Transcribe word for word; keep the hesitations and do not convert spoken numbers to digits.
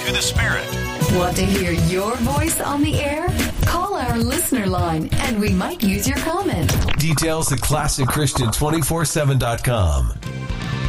to the Spirit. Want to hear your voice on the air? Call our listener line and we might use your comment. Details at classic christian two four seven dot com.